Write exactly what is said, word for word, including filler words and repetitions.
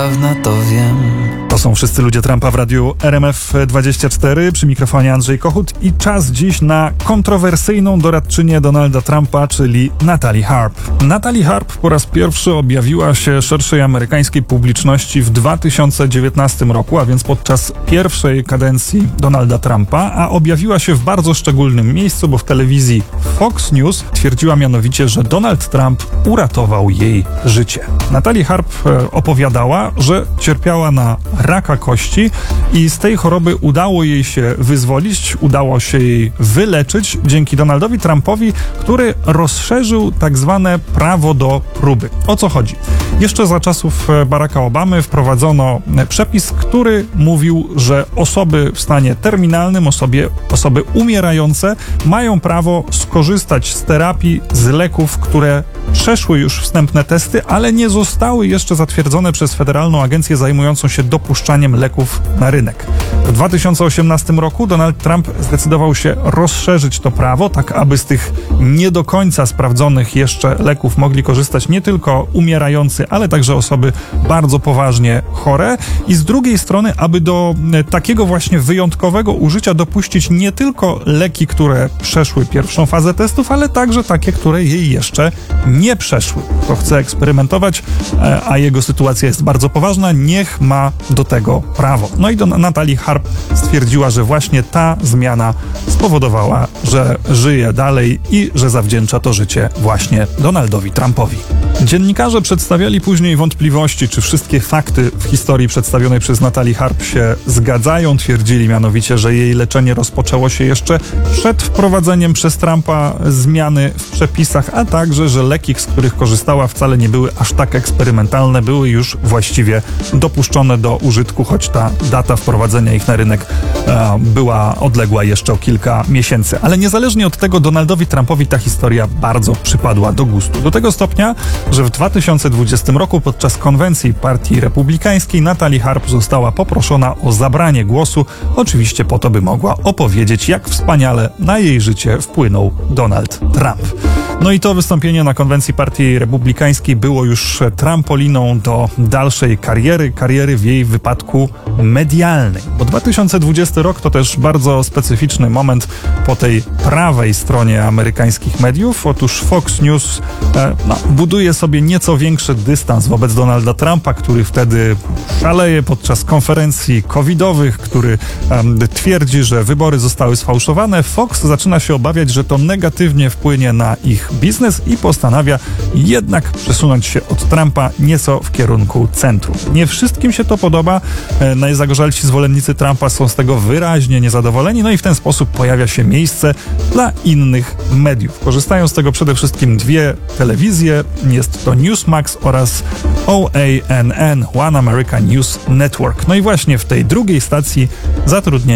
Dawno to wiem. To są wszyscy ludzie Trumpa w radiu R M F dwadzieścia cztery, przy mikrofonie Andrzej Kochut i czas dziś na kontrowersyjną doradczynię Donalda Trumpa, czyli Natalie Harp. Natalie Harp po raz pierwszy objawiła się szerszej amerykańskiej publiczności w dwa tysiące dziewiętnastym roku, a więc podczas pierwszej kadencji Donalda Trumpa, a objawiła się w bardzo szczególnym miejscu, bo w telewizji Fox News twierdziła mianowicie, że Donald Trump uratował jej życie. Natalie Harp opowiadała, że cierpiała na raka kości i z tej choroby udało jej się wyzwolić, udało się jej wyleczyć dzięki Donaldowi Trumpowi, który rozszerzył tak zwane prawo do próby. O co chodzi? Jeszcze za czasów Baracka Obamy wprowadzono przepis, który mówił, że osoby w stanie terminalnym, osoby, osoby umierające mają prawo skorzystać z terapii, z leków, które przeszły już wstępne testy, ale nie zostały jeszcze zatwierdzone przez Federalną Agencję zajmującą się dopuszczaniem leków na rynek. W dwa tysiące osiemnastym roku Donald Trump zdecydował się rozszerzyć to prawo, tak aby z tych nie do końca sprawdzonych jeszcze leków mogli korzystać nie tylko umierający, ale także osoby bardzo poważnie chore i z drugiej strony, aby do takiego właśnie wyjątkowego użycia dopuścić nie tylko leki, które przeszły pierwszą fazę testów, ale także takie, które jej jeszcze nie przeszły. Kto chce eksperymentować, a jego sytuacja jest bardzo poważna, niech ma do tego prawo. No i do Natalie Harp stwierdziła, że właśnie ta zmiana spowodowała, że żyje dalej i że zawdzięcza to życie właśnie Donaldowi Trumpowi. Dziennikarze przedstawiali później wątpliwości, czy wszystkie fakty w historii przedstawionej przez Natalie Harp się zgadzają. Twierdzili mianowicie, że jej leczenie rozpoczęło się jeszcze przed wprowadzeniem przez Trumpa zmiany w przepisach, a także, że leki, z których korzystała, wcale nie były aż tak eksperymentalne, były już właściwie dopuszczone do użytku, choć ta data wprowadzenia ich na rynek e, była odległa jeszcze o kilka miesięcy. Ale niezależnie od tego Donaldowi Trumpowi ta historia bardzo przypadła do gustu. Do tego stopnia, że w dwa tysiące dwudziestym roku podczas konwencji Partii Republikańskiej Natalie Harp została poproszona o zabranie głosu, oczywiście po to, by mogła opowiedzieć, jak wspaniale na jej życie wpłynął Donald Trump. No i to wystąpienie na konwencji Partii Republikańskiej było już trampoliną do dalszej kariery, kariery w jej wypadku medialnej. Bo dwa tysiące dwudziesty rok to też bardzo specyficzny moment po tej prawej stronie amerykańskich mediów. Otóż Fox News e, no, buduje sobie nieco większy dystans wobec Donalda Trumpa, który wtedy szaleje podczas konferencji covidowych, który e, twierdzi, że wybory zostały sfałszowane. Fox zaczyna się obawiać, że to negatywnie wpłynie na ich biznes i postanawia jednak przesunąć się od Trumpa nieco w kierunku centrum. Nie wszystkim się to podoba. E, najzagorzalsi zwolennicy Trumpa są z tego wyraźnie niezadowoleni, no i w ten sposób pojawia się miejsce dla innych mediów. Korzystają z tego przede wszystkim dwie telewizje, jest to Newsmax oraz O A N N, One American News Network. No i właśnie w tej drugiej stacji zatrudnieni